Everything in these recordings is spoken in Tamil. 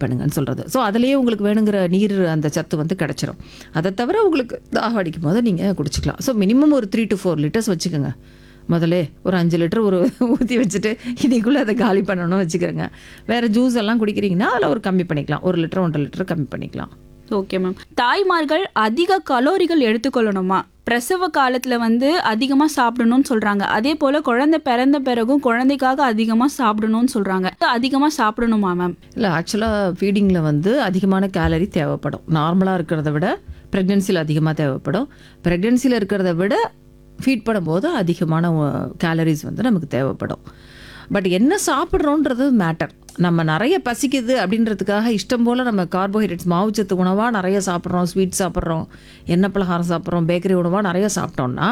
பண்ணுங்கன்னு சொல்கிறது. ஸோ அதுலேயே உங்களுக்கு வேணுங்கிற நீர் அந்த சத்து வந்து கிடச்சிரும். அதை தவிர உங்களுக்கு தாகம் அடிக்கும் போது நீங்கள் குடிச்சிக்கலாம். ஸோ மினிமம் ஒரு 3 to 4 லிட்டர்ஸ் வச்சுக்கோங்க. முதல்ல ஒரு 5 லிட்டர் ஊற்றி வச்சுட்டு இன்னைக்குள்ளே அதை காலி பண்ணணும்னு வச்சுக்கிறேங்க. வேறு ஜூஸ் எல்லாம் குடிக்கிறீங்கன்னா அதில் ஒரு கம்மி பண்ணிக்கலாம், 1 லிட்டர் 1.5 லிட்டர் கம்மி பண்ணிக்கலாம். Okay ma'am. தாய்மார்கள் அதிக கலோரிகள் எடுத்துக்கொள்ளணுமா? பிரசவ காலத்தில் வந்து அதிகமாக சாப்பிடணும்னு சொல்கிறாங்க. அதே போல் குழந்தை பிறந்த பிறகும் குழந்தைக்காக அதிகமாக சாப்பிடணும்னு சொல்கிறாங்க. அதிகமாக சாப்பிடணுமா மேம்? இல்லை, ஆக்சுவலாக ஃபீடிங்கில் வந்து அதிகமான கேலரி தேவைப்படும். நார்மலாக இருக்கிறத விட ப்ரெக்னென்சியில் அதிகமாக தேவைப்படும். ப்ரெக்னென்சியில் இருக்கிறத விட ஃபீட் பண்ணும்போது அதிகமான கேலரிஸ் வந்து நமக்கு தேவைப்படும். பட் என்ன சாப்பிட்றோன்றது மேட்டர். நம்ம நிறைய பசிக்குது அப்படின்றதுக்காக இஷ்டம் போல் நம்ம கார்போஹைட்ரேட்ஸ் மாவுச்சத்து உணவாக நிறைய சாப்பிட்றோம், ஸ்வீட் சாப்பிட்றோம், எண்ணெய் பலகாரம் சாப்பிட்றோம், பேக்கரி உணவாக நிறைய சாப்பிட்டோம்னா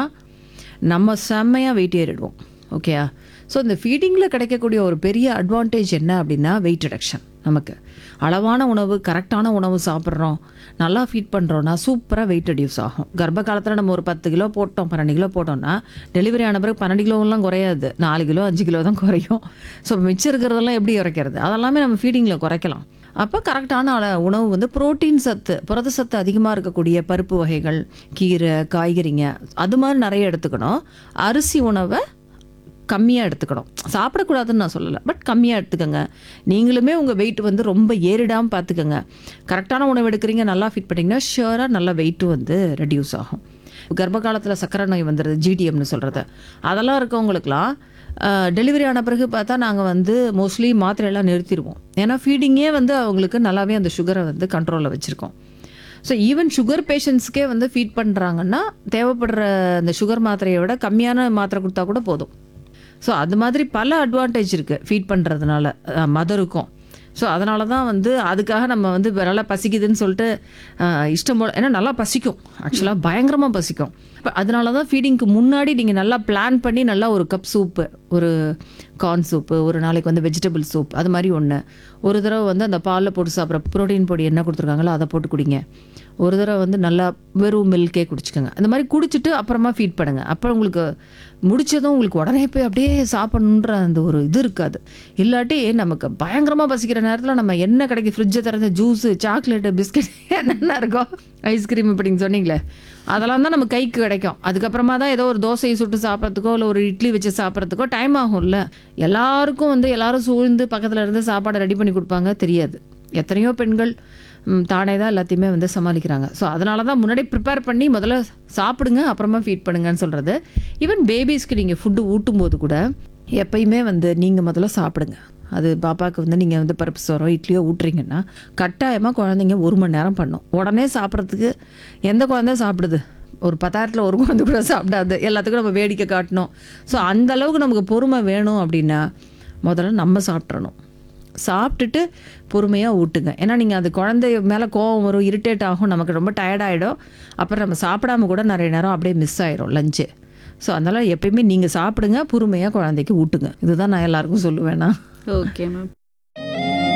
நம்ம செம்மையாக வெயிட் ஏறிடுவோம். ஓகேயா? ஸோ இந்த ஃபீடிங்கில் கிடைக்கக்கூடிய ஒரு பெரிய அட்வான்டேஜ் என்ன அப்படின்னா வெயிட் ரிடக்ஷன். நமக்கு அளவான உணவு, கரெக்டான உணவு சாப்பிட்றோம், நல்லா ஃபீட் பண்ணுறோன்னா சூப்பராக வெயிட் ரெடியூஸ் ஆகும். கர்ப்ப காலத்தில் நம்ம ஒரு 10 கிலோ போட்டோம், 12 கிலோ போட்டோம்னா டெலிவரி ஆன பிறகு 12 கிலோலாம் குறையாது, 4 கிலோ 5 கிலோ தான் குறையும். ஸோ மிச்சம் இருக்கிறதெல்லாம் எப்படி குறைக்கிறது? அதெல்லாமே நம்ம ஃபீடிங்கில் குறைக்கலாம். அப்போ கரெக்டான உணவு வந்து புரோட்டீன் சத்து, புரத சத்து அதிகமாக இருக்கக்கூடிய பருப்பு வகைகள், கீரை, காய்கறிங்க அது மாதிரி நிறைய எடுத்துக்கணும். அரிசி உணவை கம்மியாக எடுத்துக்கணும். சாப்பிடக்கூடாதுன்னு நான் சொல்லலை, பட் கம்மியாக எடுத்துக்கோங்க. நீங்களுமே உங்கள் வெயிட் வந்து ரொம்ப ஏறிடாமல் பார்த்துக்கோங்க. கரெக்டான உணவு எடுக்கிறீங்க, நல்லா ஃபிட் பண்ணிங்கன்னா ஷியராக நல்ல வெயிட்டும் வந்து ரெடியூஸ் ஆகும். கர்ப்ப காலத்தில் சக்கரை நோய் வந்துடுது, ஜிடிஎம்னு சொல்கிறது, அதெல்லாம் இருக்கவங்களுக்கெல்லாம் டெலிவரி ஆன பிறகு பார்த்தா நாங்கள் வந்து மோஸ்ட்லி மாத்திரையெல்லாம் நிறுத்திடுவோம். ஏன்னா ஃபீடிங்கே வந்து அவங்களுக்கு நல்லாவே அந்த சுகரை வந்து கண்ட்ரோலில் வச்சுருக்கோம். ஸோ ஈவன் சுகர் பேஷண்ட்ஸ்க்கே வந்து ஃபீட் பண்ணுறாங்கன்னா தேவைப்படுற அந்த சுகர் மாத்திரையை விட கம்மியான மாத்திரை கொடுத்தா கூட போதும். ஸோ அது மாதிரி பல அட்வான்டேஜ் இருக்குது ஃபீட் பண்ணுறதுனால மதருக்கும். ஸோ அதனால தான் வந்து அதுக்காக நம்ம வந்து நல்லா பசிக்குதுன்னு சொல்லிட்டு இஷ்டம் போல், ஏன்னா நல்லா பசிக்கும், ஆக்சுவலாக பயங்கரமாக பசிக்கும். இப்போ அதனால தான் ஃபீடிங்க்கு முன்னாடி நீங்கள் நல்லா பிளான் பண்ணி நல்லா ஒரு கப் சூப்பு, ஒரு கார்ன் சூப்பு, ஒரு நாளைக்கு வந்து வெஜிடபிள் சூப், அது மாதிரி ஒன்று, ஒரு தடவை வந்து அந்த பாலில் போட்டு சாப்பிட்ற ப்ரோட்டீன் பொடி என்ன கொடுத்துருக்காங்களோ அதை போட்டு குடிங்க. ஒரு தடவை வந்து நல்லா வெறும் மில்கே குடிச்சிக்கோங்க. அந்த மாதிரி குடிச்சிட்டு அப்புறமா ஃபீட் பண்ணுங்கள். அப்புறம் உங்களுக்கு முடிச்சதும் உங்களுக்கு உடனே போய் அப்படியே சாப்பிடணுன்ற அந்த ஒரு இது இருக்காது. இல்லாட்டி நமக்கு பயங்கரமாக பசிக்கிற நேரத்தில் நம்ம என்ன கிடைக்கும், ஃப்ரிட்ஜை திறந்து ஜூஸு, சாக்லேட்டு, பிஸ்கட் என்னென்ன இருக்கோ, ஐஸ்கிரீம் இப்படின்னு சொன்னீங்களே, அதெல்லாம் தான் நம்ம கைக்கு கிடைக்கும். அதுக்கப்புறமா தான் ஏதோ ஒரு தோசையை சுட்டு சாப்பிட்றதுக்கோ இல்லை ஒரு இட்லி வச்சு சாப்பிட்றதுக்கோ டைம் ஆகும்ல. எல்லாருக்கும் வந்து எல்லாரும் சூழ்ந்து பக்கத்தில் இருந்து சாப்பாடை ரெடி பண்ணி கொடுப்பாங்க தெரியாது. எத்தனையோ பெண்கள் தானே தான் எல்லாத்தையுமே வந்து சமாளிக்கிறாங்க. ஸோ அதனால தான் முன்னாடி ப்ரிப்பேர் பண்ணி முதல்ல சாப்பிடுங்க, அப்புறமா ஃபீட் பண்ணுங்கன்னு சொல்கிறது. ஈவன் பேபிஸ்க்கு நீங்கள் ஃபுட்டு ஊட்டும் போது கூட எப்பயுமே வந்து நீங்கள் முதல்ல சாப்பிடுங்க. அது பாப்பாவுக்கு வந்து நீங்கள் வந்து பருப்பு சோறோ இட்லியோ ஊட்டுறீங்கன்னா கட்டாயமாக குழந்தைங்க 1 மணி நேரம் பண்ணும். உடனே சாப்பிட்றதுக்கு எந்த குழந்தை சாப்பிடுது? ஒரு 10,000 ஒரு குழந்தை கூட சாப்பிடாது. எல்லாத்துக்கும் நம்ம வேடிக்கை காட்டணும். ஸோ அந்த அளவுக்கு நமக்கு பொறுமை வேணும் அப்படின்னா முதல்ல நம்ம சாப்பிட்றணும். சாப்பிட்டுட்டு பொறுமையாக ஊட்டுங்க. ஏன்னா நீங்கள் அது குழந்தை மேலே கோவம் வரும், இரிட்டேட் ஆகும், நமக்கு ரொம்ப டயர்டாகிடும். அப்புறம் நம்ம சாப்பிடாம கூட நிறைய நேரம் அப்படியே மிஸ் ஆயிரும் லஞ்சு. ஸோ அதனால் எப்பயுமே நீங்கள் சாப்பிடுங்க, பொறுமையாக குழந்தைக்கு ஊட்டுங்க. இதுதான் நான் எல்லாருக்கும் சொல்லுவேன்னா. Okay ma'am.